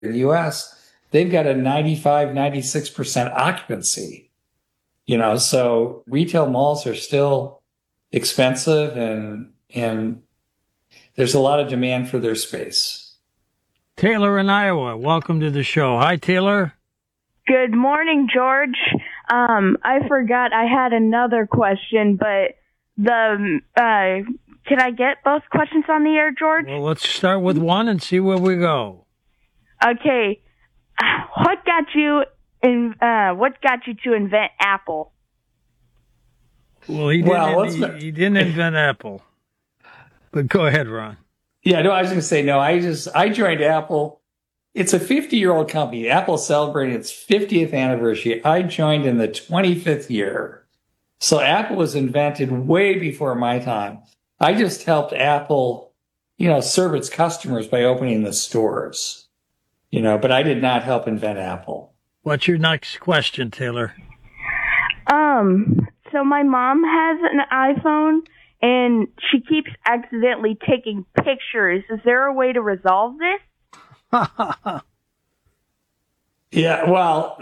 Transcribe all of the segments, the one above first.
in the US, they've got a 95, 96% occupancy. So retail malls are still expensive and there's a lot of demand for their space. Taylor in Iowa, welcome to the show. Hi, Taylor. Good morning, George. I forgot I had another question, but can I get both questions on the air, George? Well, let's start with one and see where we go. Okay. What got you to invent Apple? Well, he didn't invent Apple. But go ahead, Ron. Yeah, no, I was going to say, no, I joined Apple. It's a 50-year-old company. Apple's celebrating its 50th anniversary. I joined in the 25th year. So Apple was invented way before my time. I just helped Apple, serve its customers by opening the stores, but I did not help invent Apple. What's your next question, Taylor? So my mom has an iPhone and she keeps accidentally taking pictures. Is there a way to resolve this? Yeah, well,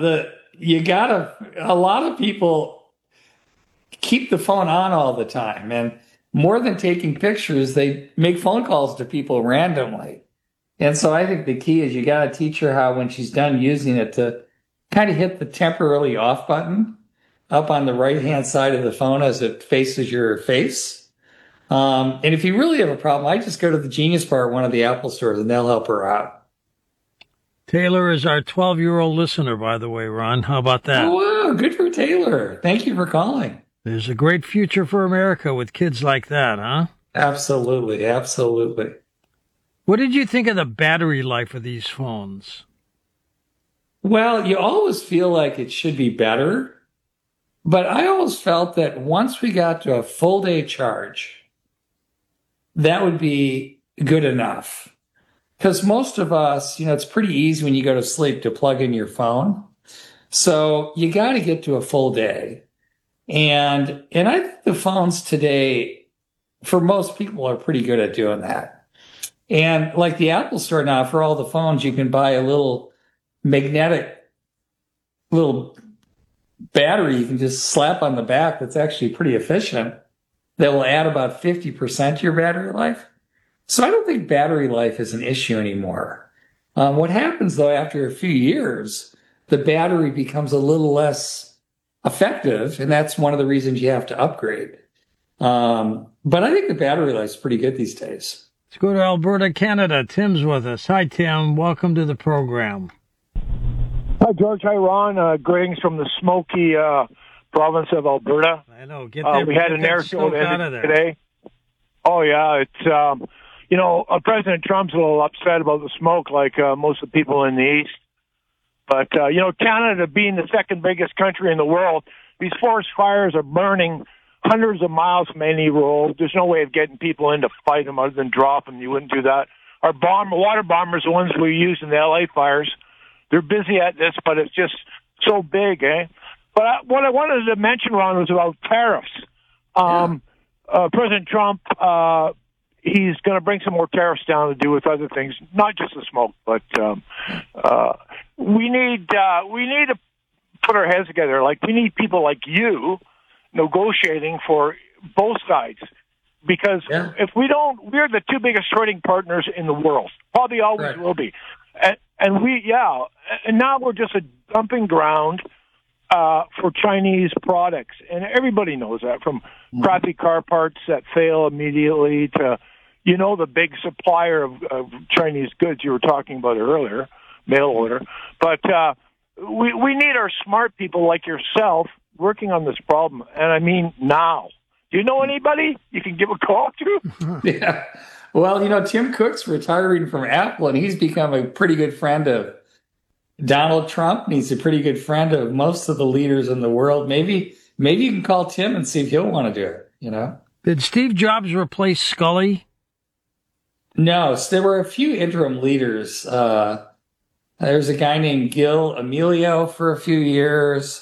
a lot of people keep the phone on all the time, and more than taking pictures, they make phone calls to people randomly. And so I think the key is you got to teach her how, when she's done using it, to kind of hit the temporarily off button up on the right-hand side of the phone as it faces your face. And if you really have a problem, I just go to the Genius Bar at one of the Apple stores, and they'll help her out. Taylor is our 12-year-old listener, by the way, Ron. How about that? Oh, wow, good for Taylor. Thank you for calling. There's a great future for America with kids like that, huh? Absolutely, absolutely. What did you think of the battery life of these phones? Well, you always feel like it should be better, but I always felt that once we got to a full day charge, that would be good enough. Because most of us, it's pretty easy when you go to sleep to plug in your phone. So you got to get to a full day. And I think the phones today, for most people, are pretty good at doing that. And like the Apple Store now, for all the phones, you can buy a little magnetic little battery you can just slap on the back that's actually pretty efficient, that will add about 50% to your battery life. So I don't think battery life is an issue anymore. What happens, though, after a few years, the battery becomes a little less effective, and that's one of the reasons you have to upgrade. But I think the battery life is pretty good these days. Let's go to Alberta, Canada. Tim's with us. Hi, Tim. Welcome to the program. Hi, George. Hi, Ron. Greetings from the smoky province of Alberta. I know. Get there. We had an air show today. Oh, yeah. It's, President Trump's a little upset about the smoke, like most of the people in the East. But, Canada being the second biggest country in the world, these forest fires are burning hundreds of miles from any road. There's no way of getting people in to fight them other than drop them. You wouldn't do that. Our water bombers, the ones we used in the L.A. fires, they're busy at this, but it's just so big, eh? But what I wanted to mention, Ron, was about tariffs. President Trump, he's going to bring some more tariffs down to do with other things, not just the smoke, but we need to put our heads together. Like, we need people like you negotiating for both sides, because if we don't, we're the two biggest trading partners in the world. Probably always will be. And now we're just a dumping ground for Chinese products, and everybody knows that, from crappy car parts that fail immediately to, the big supplier of Chinese goods you were talking about earlier, mail order. But we need our smart people like yourself working on this problem, and I mean now. Do you know anybody you can give a call to? Yeah. Well, Tim Cook's retiring from Apple, and he's become a pretty good friend of Donald Trump, and he's a pretty good friend of most of the leaders in the world. Maybe you can call Tim and see if he'll want to do it, Did Steve Jobs replace Scully? No, so there were a few interim leaders. There's a guy named Gil Amelio for a few years.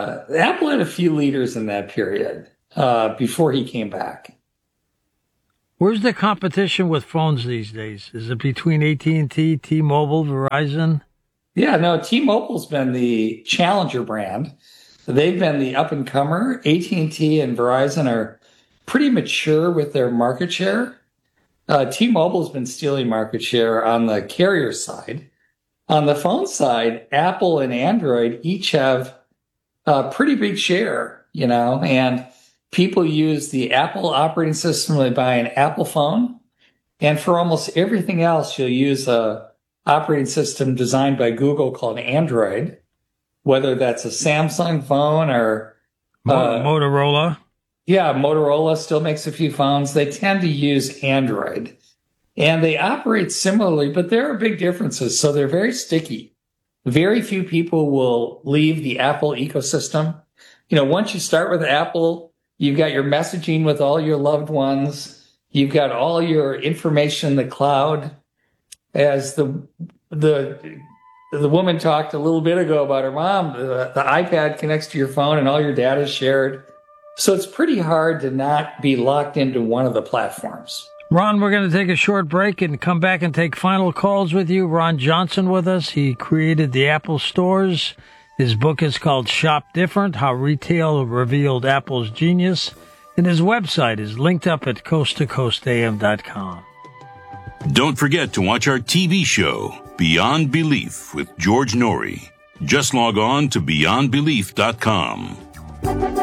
Apple had a few leaders in that period before he came back. Where's the competition with phones these days? Is it between AT&T, T-Mobile, Verizon? Yeah, no, T-Mobile's been the challenger brand. They've been the up-and-comer. AT&T and Verizon are pretty mature with their market share. T-Mobile's been stealing market share on the carrier side. On the phone side, Apple and Android each have a pretty big share, and people use the Apple operating system when they buy an Apple phone. And for almost everything else, you'll use a operating system designed by Google called Android, whether that's a Samsung phone or Motorola. Yeah, Motorola still makes a few phones. They tend to use Android. And they operate similarly, but there are big differences. So they're very sticky. Very few people will leave the Apple ecosystem. Once you start with Apple, you've got your messaging with all your loved ones. You've got all your information in the cloud. As the woman talked a little bit ago about her mom, the iPad connects to your phone and all your data is shared. So it's pretty hard to not be locked into one of the platforms. Ron, we're going to take a short break and come back and take final calls with you. Ron Johnson with us. He created the Apple stores. His book is called Shop Different, How Retail Revealed Apple's Genius. And his website is linked up at coasttocoastam.com. Don't forget to watch our TV show, Beyond Belief, with George Norrie. Just log on to beyondbelief.com.